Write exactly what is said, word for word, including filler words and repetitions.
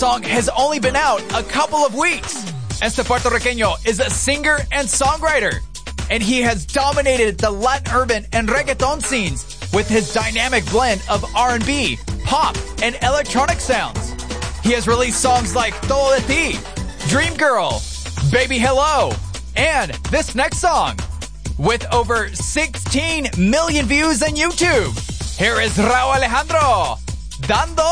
song has only been out a couple of weeks. Este puertorriqueño is a singer and songwriter, and he has dominated the Latin urban and reggaeton scenes with his dynamic blend of R and B, pop, and electronic sounds. He has released songs like Todo de Ti, Dream Girl, Baby Hello, and this next song. With over sixteen million views on YouTube, here is Rauw Alejandro, Dando